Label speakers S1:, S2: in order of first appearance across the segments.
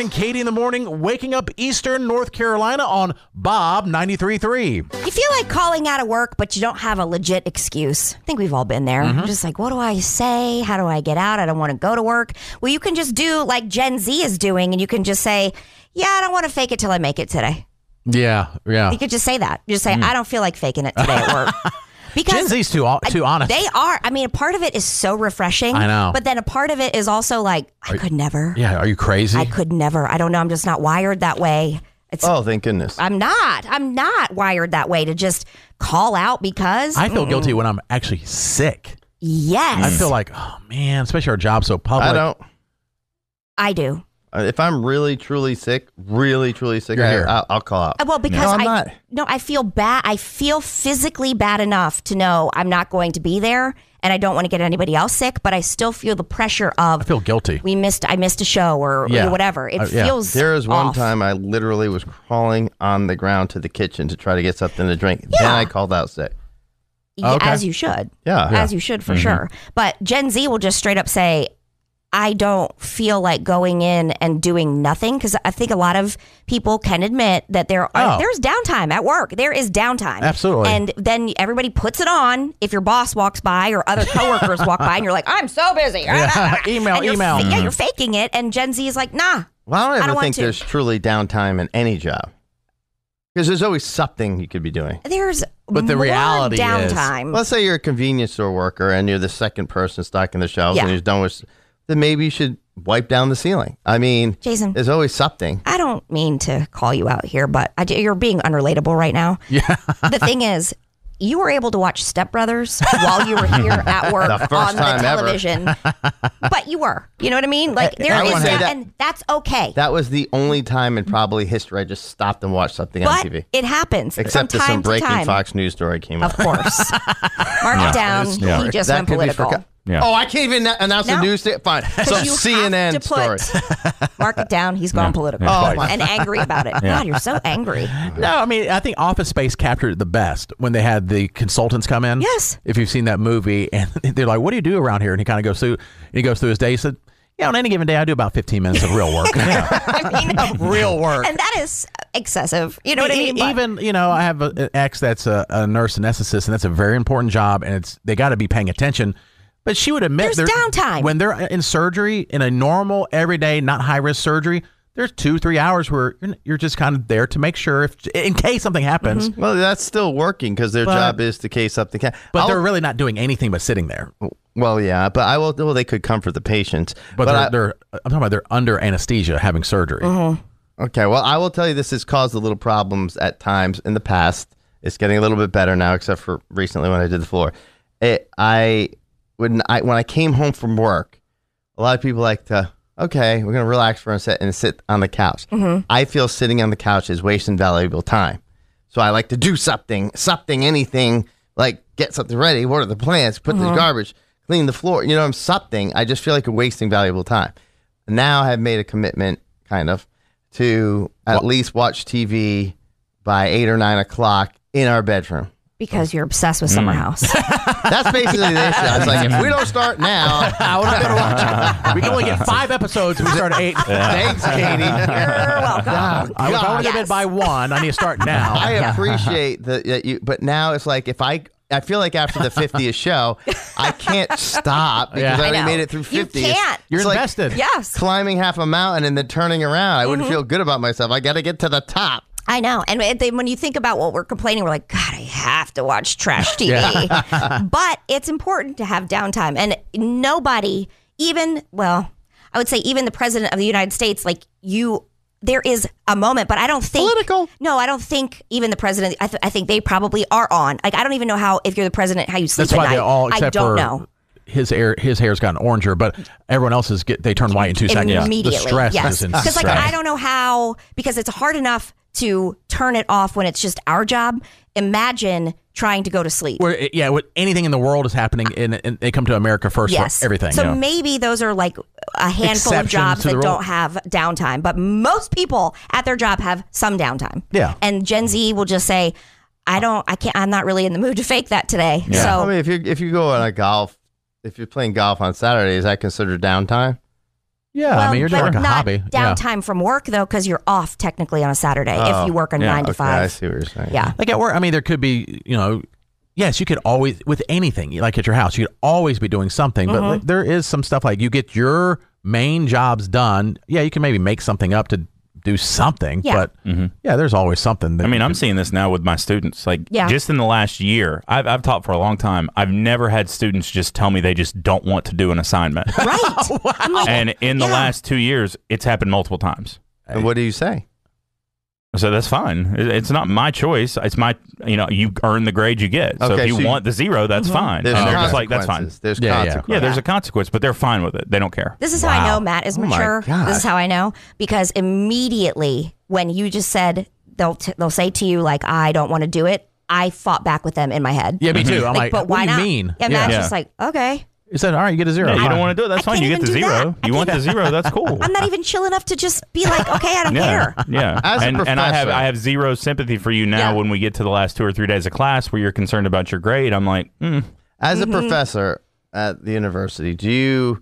S1: morning, Katie in the morning, waking up Eastern North Carolina on Bob 93.3.
S2: You feel like calling out of work, but you don't have a legit excuse. I think we've all been there. Just like, what do I say? How do I get out? I don't want to go to work. Well, you can just do like Gen Z is doing, and you can just say, yeah, I don't want to fake it till I make it today.
S1: Yeah.
S2: You could just say that. Just say, I don't feel like faking it today at work. Because
S1: Gen Z's too honest.
S2: They are. I mean, a part of it is so refreshing.
S1: I know.
S2: But then a part of it is also like, I could never.
S1: Yeah, are you crazy?
S2: I could never. I don't know. I'm just not wired that way.
S3: Thank goodness.
S2: I'm not wired that way to just call out because.
S1: I feel guilty when I'm actually sick.
S2: Yes.
S1: I feel like, oh man, especially our job's so public.
S3: I don't.
S2: I do.
S3: If I'm really, truly sick,
S1: You're here.
S3: I'll call out.
S2: Well, because
S3: No, I'm not.
S2: I feel bad. I feel physically bad enough to know I'm not going to be there, and I don't want to get anybody else sick. But I still feel the pressure of.
S1: I feel guilty.
S2: I missed a show or whatever. It feels.
S3: There was one
S2: off.
S3: time I literally was crawling on the ground to the kitchen to try to get something to drink.
S2: Yeah.
S3: Then I called out sick.
S2: Yeah,
S1: Okay.
S2: as you should.
S3: Yeah.
S2: As you should for sure. But Gen Z will just straight up say, I don't feel like going in and doing nothing, because I think a lot of people can admit that there's downtime at work. There is downtime.
S1: Absolutely.
S2: And then everybody puts it on if your boss walks by or other coworkers walk by and you're like, I'm so busy.
S1: Yeah. Email.
S2: Yeah, you're faking it. And Gen Z is like, nah.
S3: Well, I don't ever
S2: want
S3: think
S2: to.
S3: there's truly downtime in any job. Because there's always something you could be doing.
S2: There's
S1: But the
S2: more
S1: reality is-
S2: downtime.
S3: Let's say you're a convenience store worker and you're the second person stocking the shelves and you're done with, then maybe you should wipe down the ceiling. I mean,
S2: Jason,
S3: there's always something.
S2: I don't mean to call you out here, but you're being unrelatable right now.
S1: Yeah.
S2: The thing is, you were able to watch Step Brothers while you were here at work
S3: The first
S2: on the
S3: time ever.
S2: television. But you were. You know what I mean? Like, there
S3: I
S2: is
S3: would say
S2: that,
S3: that-
S2: and that's okay.
S3: That was the only time in probably history I just stopped and watched something on
S2: But
S3: TV.
S2: it happens
S3: Except
S2: from
S3: if some
S2: time to
S3: breaking
S2: time.
S3: Fox News story came
S2: Of
S3: up.
S2: course. Mark it down.
S1: Yeah.
S2: He just
S3: That
S2: went
S3: could be
S2: political.
S4: Yeah.
S3: Oh, I can't even announce
S2: No.
S3: the news. Fine. So
S2: You
S3: CNN
S2: have to
S3: story.
S2: Mark it down. He's gone political.
S3: Oh, my-
S2: And angry about it. God, you're so angry.
S1: No, I mean, I think Office Space captured it the best when they had the consultants come in.
S2: Yes.
S1: If you've seen that movie, and they're like, what do you do around here? And he kind of goes through his day. He said, yeah, on any given day, I do about 15 minutes of real work.
S2: I mean,
S1: Real work.
S2: and that is excessive. You know what I mean? But-
S1: Even, I have an ex that's a nurse anesthetist, and that's a very important job, and they got to be paying attention. But she would admit
S2: There's downtime.
S1: When they're in surgery, in a normal, everyday, not high-risk surgery, there's 2-3 hours where you're just kind of there to make sure in case something happens.
S2: Mm-hmm.
S3: Well, that's still working because their job is to case something.
S1: But they're really not doing anything but sitting there.
S3: Well, yeah, but I will. Well, they could comfort the patients.
S1: But I'm talking about they're under anesthesia having surgery.
S3: Okay, well, I will tell you this has caused a little problems at times in the past. It's getting a little bit better now, except for recently when I did the floor. When I came home from work, a lot of people like to, okay, we're going to relax for a second and sit on the couch. I feel sitting on the couch is wasting valuable time. So I like to do something, anything, like get something ready, water the plants, put the garbage, clean the floor, something. I just feel like I'm wasting valuable time. Now I have made a commitment, kind of, to at least watch TV by 8 or 9 o'clock in our bedroom.
S2: because you're obsessed with Summer House.
S3: That's basically the issue. I was like, if we don't start now,
S1: we're not going to watch it. We can only get 5 episodes and we start at 8.
S3: thanks, Katie.
S2: You're welcome.
S3: Oh,
S1: If I want to
S3: God.
S1: go to bed by 1, I need to start now.
S3: I appreciate that you, but now it's like if I feel like after the 50th show, I can't stop because
S1: Yeah.
S3: I already
S2: I know.
S3: made it through 50.
S2: You can't.
S1: You're
S3: It's like
S1: invested.
S2: Yes.
S3: climbing half a mountain and then turning around. I wouldn't feel good about myself. I got to get to the top.
S2: I know. And when you think about what we're complaining, we're like, God, I have to watch trash TV. But it's important to have downtime. And nobody, I would say even the president of the United States, there is a moment, but I don't think.
S3: Political.
S2: No, I don't think even the president, I think they probably are on. Like, I don't even know how, if you're the president, how you sleep
S1: That's
S2: at
S1: why
S2: night.
S1: they all,
S2: I
S1: except
S2: don't
S1: for
S2: know.
S1: his hair's gotten oranger, but everyone else's they turn white in 2 seconds.
S2: Immediately.
S1: The stress
S2: yes.
S1: is insane.
S2: Because I don't know how, because it's hard enough to turn it off when it's just our job. Imagine trying to go to sleep.
S1: With anything in the world is happening, and they come to America first
S2: Yes.
S1: for everything.
S2: So maybe those are like a handful of
S1: Exceptions
S2: jobs
S1: to the
S2: that
S1: rule.
S2: don't have downtime, but most people at their job have some downtime.
S1: Yeah.
S2: And Gen Z will just say, I'm not really in the mood to fake that today.
S1: Yeah.
S2: So
S3: I mean, if you go on if you're playing golf on Saturday, is that considered downtime?
S1: Yeah, I mean, you're doing
S2: but
S1: like a
S2: not
S1: hobby. Yeah.
S2: downtime from work though, because you're off technically on a Saturday if you work a 9 to
S3: Okay,
S2: 5.
S3: I see what you're saying.
S2: Yeah.
S1: Like at work, I mean, there could be, yes, you could always, with anything, like at your house, you could always be doing something, but like, there is some stuff like you get your main jobs done. Yeah, you can maybe make something up to do something, but yeah, there's always something. That
S4: I mean, I'm seeing this now with my students. Like, just in the last year, I've taught for a long time. I've never had students just tell me they just don't want to do an assignment.
S2: Right.
S1: Wow.
S4: And in the last 2 years, it's happened multiple times.
S3: And what do you say?
S4: So that's fine. It's not my choice. It's my, you earn the grade you get. So
S3: Okay,
S4: if you
S3: so you-
S4: want the 0, that's fine.
S3: There's
S4: And they're just like, that's fine.
S3: consequences. There's
S1: Yeah, yeah.
S3: consequences.
S4: Yeah, there's a consequence, but they're fine with it. They don't care.
S2: This is how I know Matt is
S3: Oh my
S2: mature.
S3: gosh.
S2: This is how I know, because immediately when you just said they'll say to you like, I don't want to do it, I fought back with them in my head.
S1: Yeah, me too. I'm like,
S2: but
S1: what
S2: why
S1: do you
S2: not?
S1: mean?
S2: And Matt's
S4: Yeah.
S2: just like, okay.
S1: You said, all right, you get a 0.
S4: Yeah, you
S1: Fine.
S4: don't want to do it. That's
S2: I
S4: fine. You
S2: can't
S4: get the
S2: even do
S4: 0.
S2: that.
S4: You want the 0. That's cool.
S2: I'm not even chill enough to just be like, okay, I don't
S4: Yeah,
S2: care.
S4: yeah.
S3: As a
S4: and I
S3: professor-
S4: have 0 sympathy for you now
S2: Yeah.
S4: when we get to the last 2 or 3 days of class where you're concerned about your grade. I'm like,
S3: As a professor at the university, do you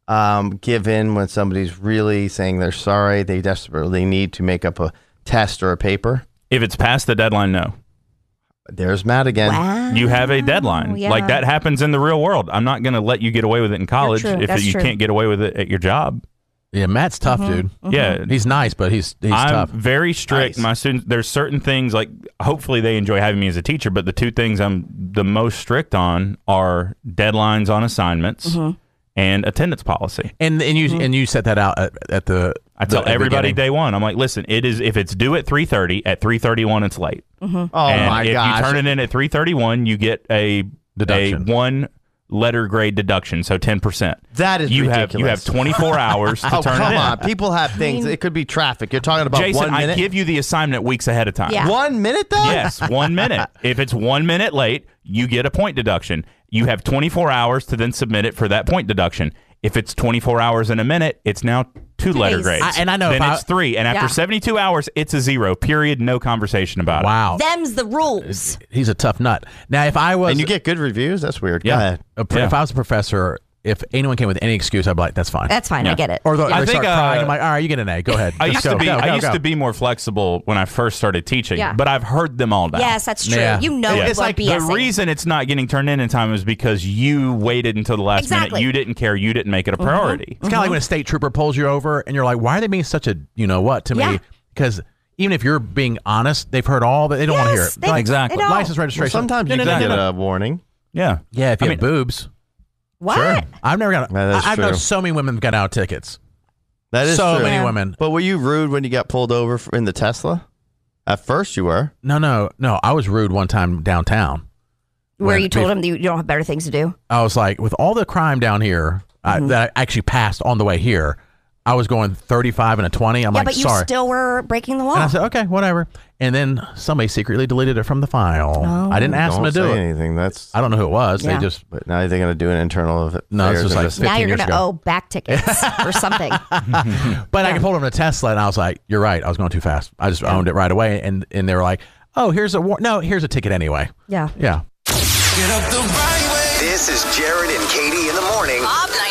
S3: give in when somebody's really saying they're sorry, they desperately need to make up a test or a paper?
S4: if it's past the deadline, no.
S3: There's Matt again.
S2: Wow.
S4: You have a deadline.
S2: Yeah.
S4: Like that happens in the real world. I'm not going to let you get away with it in college
S2: true.
S4: if
S2: That's
S4: you
S2: true.
S4: can't get away with it at your job.
S1: Yeah, Matt's tough, dude.
S4: Yeah.
S1: He's nice, but he's
S4: I'm
S1: tough.
S4: very strict.
S3: Nice.
S4: My students, there's certain things like hopefully they enjoy having me as a teacher, but the 2 things I'm the most strict on are deadlines on assignments and attendance policy.
S1: And you set that out at the.
S4: I tell
S1: the
S4: everybody
S1: beginning.
S4: day one, I'm like, listen, it is if it's due at 3:30, at 3:31 it's late.
S3: Oh
S4: and
S3: my
S4: if
S3: gosh.
S4: you turn it in at 3:31, you get a
S1: Deduction.
S4: 1 letter grade deduction, so 10%.
S3: That is
S4: you
S3: ridiculous.
S4: have 24 hours to
S3: Oh,
S4: turn
S3: come
S4: it in.
S3: on. People have things. It could be traffic. You're talking about
S4: Jason,
S3: 1 minute?
S4: I give you the assignment weeks ahead of time.
S2: Yeah.
S3: 1 minute, though?
S4: Yes, 1 minute. If it's 1 minute late, you get a point deduction. You have 24 hours to then submit it for that point deduction. If it's 24 hours and a minute, it's now 2 letter
S2: days.
S4: grades.
S1: And I know
S4: then
S1: if
S4: it's 3. And after
S2: Yeah.
S4: 72 hours, it's a 0. Period. No conversation about it.
S1: Wow.
S2: Them's the rules.
S1: He's a tough nut. Now, if I was.
S3: And you get good reviews? That's weird.
S4: Yeah.
S3: Go ahead.
S1: If I was a professor, if anyone came with any excuse, I'd be like, that's fine.
S2: That's fine.
S4: Yeah.
S2: I get it.
S1: or they
S4: I
S1: start
S4: think,
S1: crying. I'm like, all right, you get an A. Go ahead.
S4: I
S1: Just
S4: used to
S1: go,
S4: be
S1: go,
S4: I
S1: go,
S4: used
S1: go.
S4: to be more flexible when I first started teaching,
S2: Yeah.
S4: but I've heard them all now.
S2: Yes, that's true.
S1: Yeah.
S2: You know
S4: Yeah.
S2: it's
S4: It's
S2: like
S4: the
S2: BSing.
S4: reason it's not getting turned in time is because you waited until the last
S2: Exactly.
S4: minute. You didn't care. You didn't make it a priority.
S1: It's kind of like when a state trooper pulls you over and you're like, why are they being such a what to
S2: Yeah.
S1: me? Because even if you're being honest, they've heard all, but they don't want to hear
S2: Yes,
S1: it.
S2: they-
S1: Like,
S4: Exactly.
S2: they don't.
S1: license
S3: Well,
S1: registration.
S3: sometimes you
S1: No,
S3: can
S1: no,
S3: get
S1: no, no.
S3: a warning.
S4: Yeah.
S1: Yeah, if you
S4: I
S1: have
S4: mean-
S1: boobs.
S2: What?
S1: Sure. I've never got.
S3: That is
S1: I've known
S3: true.
S1: so many women got out tickets.
S3: That is
S1: So
S3: true.
S1: many
S2: Yeah.
S1: women.
S3: But were you rude when you got pulled over in the Tesla? At first you were.
S1: No. I was rude one time downtown.
S2: Where
S1: When-
S2: you told them that you don't have better things to do?
S1: I was like, with all the crime down here that I actually passed on the way here, I was going 35 and a 20. I'm
S2: Yeah,
S1: like,
S2: but you
S1: sorry.
S2: still were breaking the law.
S1: And I said, okay, whatever. And then somebody secretly deleted it from the file. I didn't ask them
S3: Don't
S1: to do
S3: say
S1: it.
S3: anything. That's.
S1: I don't know who it was.
S2: Yeah.
S1: They just,
S3: But now they're going to do an internal of it.
S1: No, it's just like
S3: this.
S2: now
S1: 15
S2: you're
S1: years
S2: going to
S1: ago.
S2: owe back tickets or something.
S1: but I pulled them to Tesla and I was like, you're right. I was going too fast. I just owned it right away. And they were like, oh, here's a ticket anyway.
S2: Yeah.
S1: Yeah.
S5: This is Jared and Katie in the morning.
S6: Bob